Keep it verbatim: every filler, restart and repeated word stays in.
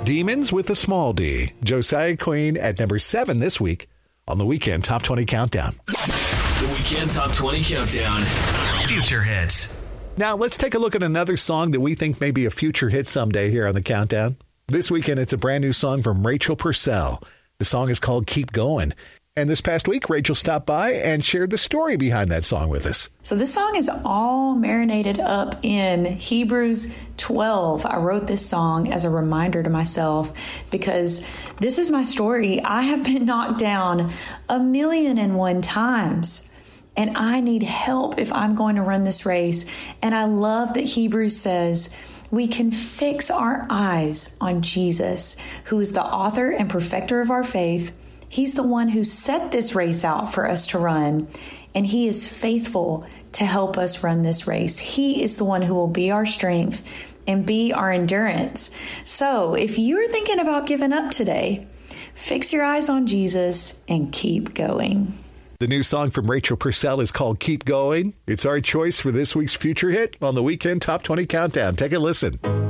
Demons with a small d. Josiah Queen at number seven this week on the Weekend Top twenty Countdown. The Weekend Top twenty Countdown. Future hits. Now, let's take a look at another song that we think may be a future hit someday here on the Countdown. This weekend, it's a brand new song from Rachel Purcell. The song is called Keep Going. And this past week, Rachel stopped by and shared the story behind that song with us. So this song is all marinated up in Hebrews twelve. I wrote this song as a reminder to myself because this is my story. I have been knocked down a million and one times, and I need help if I'm going to run this race. And I love that Hebrews says we can fix our eyes on Jesus, who is the author and perfecter of our faith. He's the one who set this race out for us to run, and he is faithful to help us run this race. He is the one who will be our strength and be our endurance. So if you're thinking about giving up today, fix your eyes on Jesus and keep going. The new song from Rachel Purcell is called Keep Going. It's our choice for this week's future hit on the Weekend Top twenty Countdown. Take a listen.